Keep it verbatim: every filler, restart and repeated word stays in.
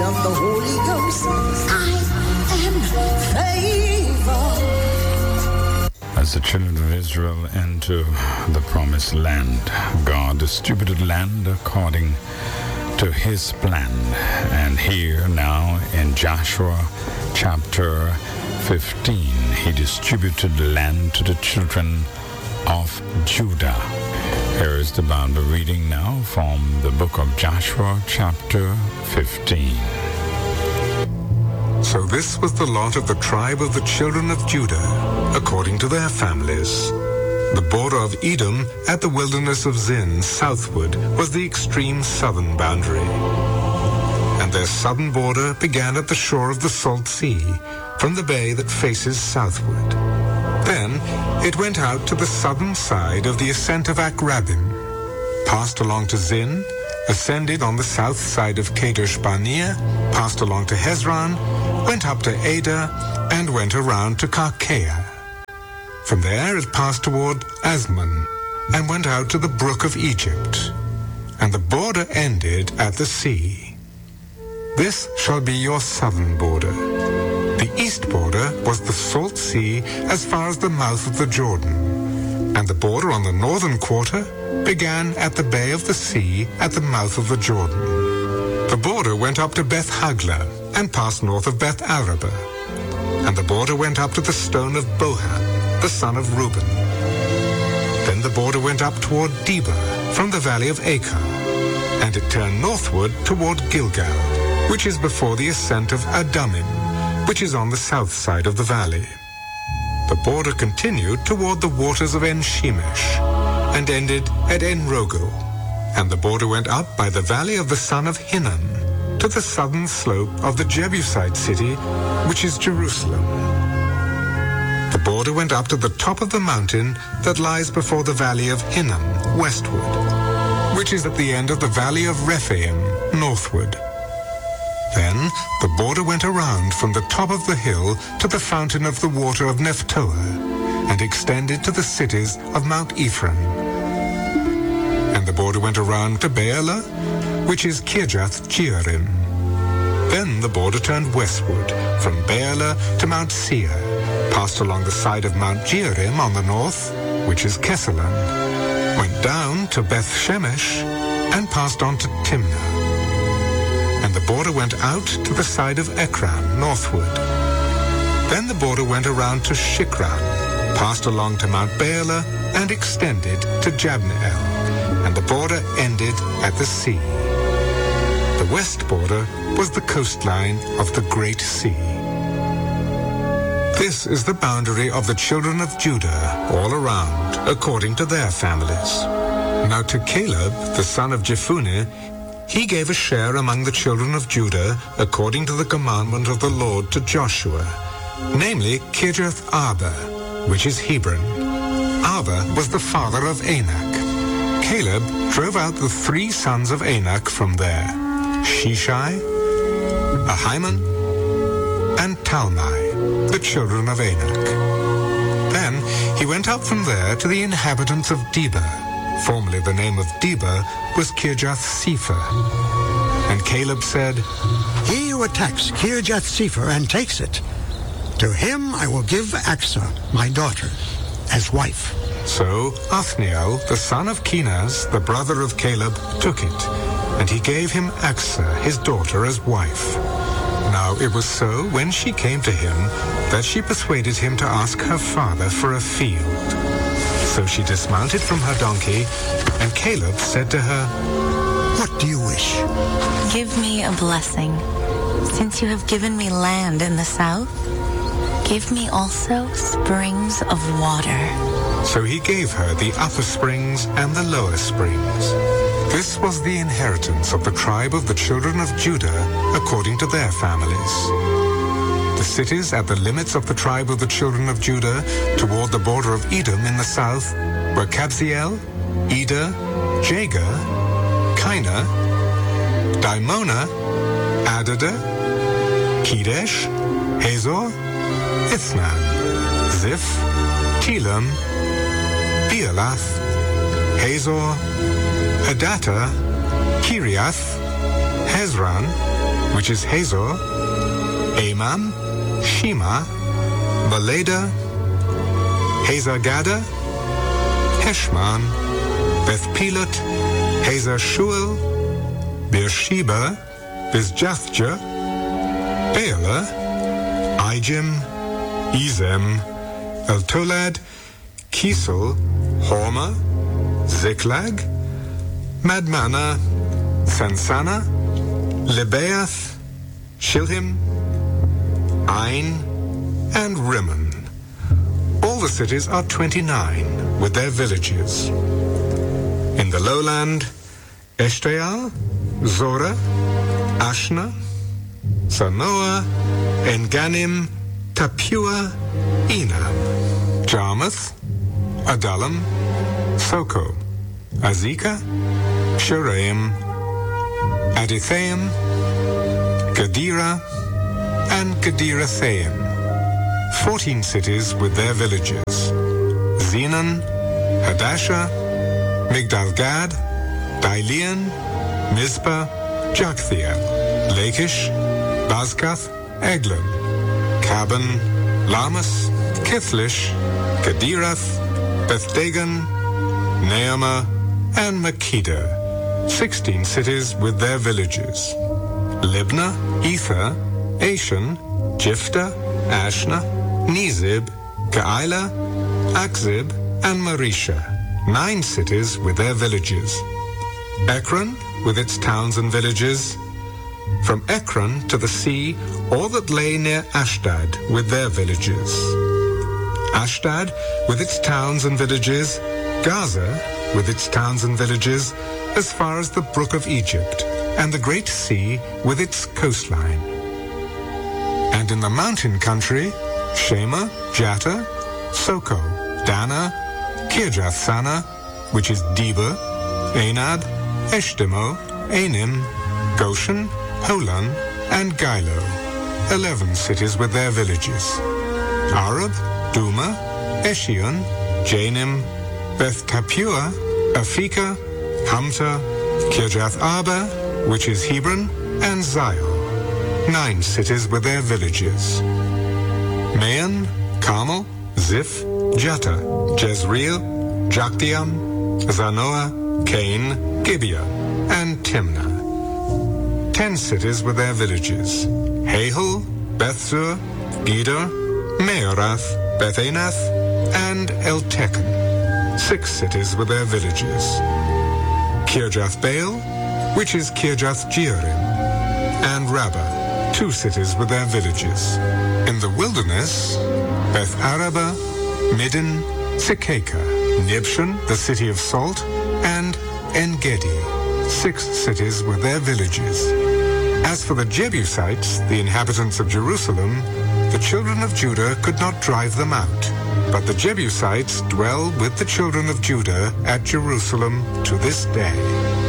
of the Holy Ghost. I am favored. As the children of Israel enter the promised land, God distributed land according to his plan. And here now in Joshua chapter fifteen, he distributed land to the children of Judah. Here is the Bible reading now from the book of Joshua chapter fifteen. So this was the lot of the tribe of the children of Judah, according to their families. The border of Edom at the wilderness of Zin southward was the extreme southern boundary. And their southern border began at the shore of the Salt Sea, from the bay that faces southward. Then it went out to the southern side of the ascent of Akrabim, passed along to Zin, ascended on the south side of Kadesh Barnea, passed along to Hezron, went up to Ada, and went around to Karkea. From there it passed toward Asmon, and went out to the brook of Egypt, and the border ended at the sea. This shall be your southern border. The east border was the Salt Sea as far as the mouth of the Jordan, and the border on the northern quarter began at the bay of the sea at the mouth of the Jordan. The border went up to Beth Hagla and passed north of Beth Araba, and the border went up to the stone of Bohan, the son of Reuben. Then the border went up toward Debir from the valley of Acre, and it turned northward toward Gilgal, which is before the ascent of Adumim, which is on the south side of the valley. The border continued toward the waters of En-Shemesh, and ended at En-Rogel, and the border went up by the valley of the son of Hinnom, to the southern slope of the Jebusite city, which is Jerusalem. The border went up to the top of the mountain that lies before the valley of Hinnom, westward, which is at the end of the valley of Rephaim, northward. Then the border went around from the top of the hill to the fountain of the water of Nephtoah, and extended to the cities of Mount Ephraim. And the border went around to Baalah, which is Kirjath Jearim. Then the border turned westward from Baalah to Mount Seir, passed along the side of Mount Jearim on the north, which is Kesalan, went down to Beth Shemesh, and passed on to Timnah. And the border went out to the side of Ekron, northward. Then the border went around to Shikran, passed along to Mount Baalah, and extended to Jabneel, and the border ended at the sea. The west border was the coastline of the Great Sea. This is the boundary of the children of Judah all around, according to their families. Now to Caleb, the son of Jephunneh, he gave a share among the children of Judah according to the commandment of the Lord to Joshua, namely Kirjath Arba, which is Hebron. Arba was the father of Anak. Caleb drove out the three sons of Anak from there, Shishai, Ahiman, and Talmai, the children of Anak. Then he went up from there to the inhabitants of Debir. Formerly the name of Debir was Kirjath-Sepher. And Caleb said, He who attacks Kirjath-Sepher and takes it, to him I will give Achsah, my daughter, as wife. So Othniel, the son of Kenaz, the brother of Caleb, took it, and he gave him Achsah, his daughter, as wife. Now it was so, when she came to him, that she persuaded him to ask her father for a field. So she dismounted from her donkey, and Caleb said to her, What do you wish? Give me a blessing. Since you have given me land in the south, give me also springs of water. So he gave her the upper springs and the lower springs. This was the inheritance of the tribe of the children of Judah according to their families. The cities at the limits of the tribe of the children of Judah toward the border of Edom in the south were Kabzeel, Eder, Jagur, Kinah, Dimona, Adada, Kedesh, Hazor, Ithnan, Ziph, Telam, Bealath, Hazor, Hadattah, Kiriath, Hezron, which is Hazor, Amam, Shema, Baleda, Hazar-Gada, Heshman, Beth-Pelet, Hazar-Shual, Beersheba, Bizjathja, Baalah, Ijim, Ezem, Eltolad, Kisel, Hormah, Ziklag, Madmana, Sansana, Lebaoth, Shilhim, Ain, and Rimmon. All the cities are twenty-nine, with their villages. In the lowland, Eshtaol, Zorah, Ashna, Sanoah, En-Ganim, Tapua, Enam, Jarmuth, Adullam, Soko, Azekah, Sharaim, Adithaim, Gadira, and Gadirathaim. Fourteen cities with their villages. Zenon, Hadashah, Migdal-Gad, Dailean, Mizpah, Joktheel, Lachish, Bazkath, Eglon, Caban, Lamas, Kithlish, Gadirath, Beth-Dagon, Naamah, and Makkedah. Sixteen cities with their villages. Libnah, Ether, Ashan, Jiphtah, Ashna, Nezib, Keilah, Akzib, and Marisha. Nine cities with their villages. Ekron, with its towns and villages. From Ekron to the sea, all that lay near Ashdod with their villages. Ashdod, with its towns and villages. Gaza, with its towns and villages, as far as the brook of Egypt, and the great sea with its coastline. And in the mountain country, Shema, Jatta, Soko, Dana, Kirjath-Sana, which is Debir, Anab, Eshtemo, Anim, Goshen, Holon, and Gilo. Eleven cities with their villages. Arab, Duma, Eshion, Janim, Beth Tapua, Afika, Hamta, Kirjath Arba, which is Hebron, and Zion. Nine cities with their villages. Maon, Carmel, Ziph, Jatta, Jezreel, Jokdeam, Zanoah, Cain, Gibeah, and Timnah. Ten cities with their villages. Hahel, Bethzur, Gedor, Meorath, Beth-Anath, and Eltekon. Six cities with their villages. Kirjath-Baal, which is Kirjath-Jearim, and Rabbah, two cities with their villages. In the wilderness, Beth-Araba, Middin, Sekaka, Nibshan, the city of salt, and En-Gedi, six cities with their villages. As for the Jebusites, the inhabitants of Jerusalem, the children of Judah could not drive them out. But the Jebusites dwell with the children of Judah at Jerusalem to this day.